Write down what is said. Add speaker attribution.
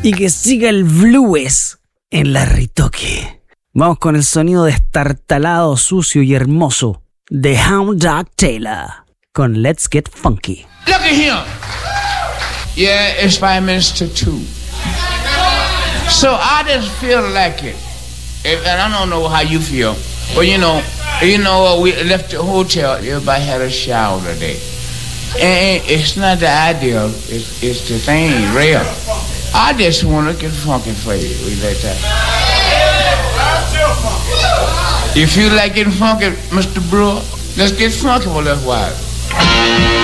Speaker 1: y que siga el blues en la Ritoque. Vamos con el sonido destartalado, sucio y hermoso de Hound Dog Taylor con Let's Get Funky.
Speaker 2: Look at him. Yeah, it's 5 minutes to 2. So I just feel like it. And I don't know how you feel. But you know, we left the hotel, everybody had a shower today. And it's not the ideal, it's the thing, real. I just want to get funky for you. We like that. If you like getting funky, Mr. Brewer, let's get funky for a little while.